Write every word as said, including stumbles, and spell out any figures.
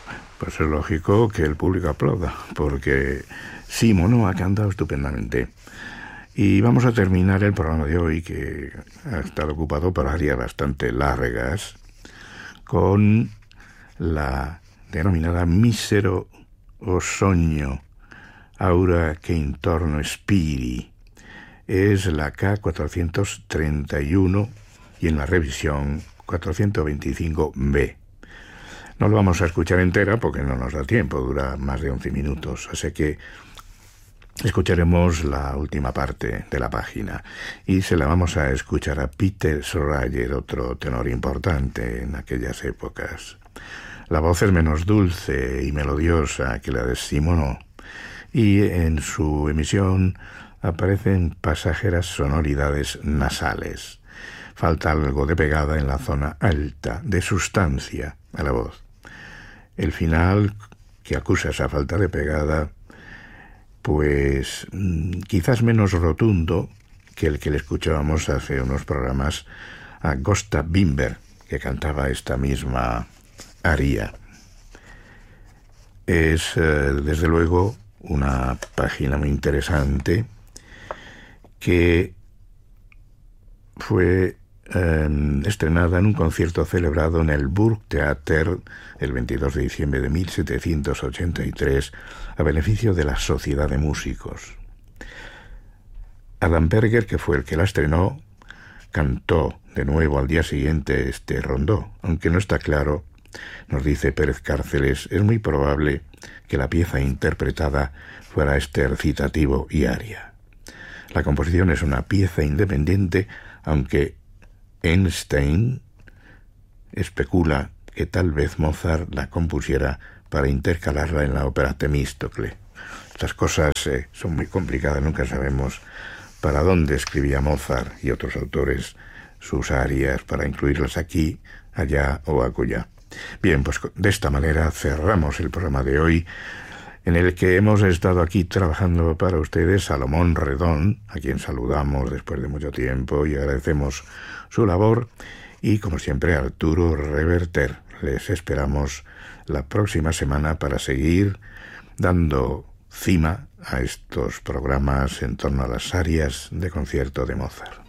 Pues es lógico que el público aplauda, porque Simono ha cantado estupendamente. Y vamos a terminar el programa de hoy, que ha estado ocupado por áreas bastante largas, con la denominada Mísero o Sogno, Aura che intorno spiri. Es la K cuatrocientos treinta y uno y en la revisión cuatrocientos veinticinco B. No lo vamos a escuchar entera porque no nos da tiempo, dura más de once minutos, así que escucharemos la última parte de la página y se la vamos a escuchar a Peter Schrager, otro tenor importante en aquellas épocas. La voz es menos dulce y melodiosa que la de Simono y en su emisión aparecen pasajeras sonoridades nasales. Falta algo de pegada en la zona alta, de sustancia a la voz. El final, que acusa esa falta de pegada, pues quizás menos rotundo que el que le escuchábamos hace unos programas a Gösta Winberg, que cantaba esta misma aria. Es, eh, desde luego, una página muy interesante que fue eh, estrenada en un concierto celebrado en el Burgtheater el veintidós de diciembre de mil setecientos ochenta y tres a beneficio de la Sociedad de Músicos. Adam Berger, que fue el que la estrenó, cantó de nuevo al día siguiente este rondó, aunque no está claro, nos dice Pérez Cárceles, es muy probable que la pieza interpretada fuera este recitativo y aria. La composición es una pieza independiente, aunque Einstein especula que tal vez Mozart la compusiera para intercalarla en la ópera Temístocle. Estas cosas eh, son muy complicadas, nunca sabemos para dónde escribía Mozart y otros autores sus arias para incluirlas aquí, allá o acullá. Bien, pues de esta manera cerramos el programa de hoy, en el que hemos estado aquí trabajando para ustedes Salomón Redón, a quien saludamos después de mucho tiempo y agradecemos su labor, y como siempre Arturo Reverter. Les esperamos la próxima semana para seguir dando cima a estos programas en torno a las arias de concierto de Mozart.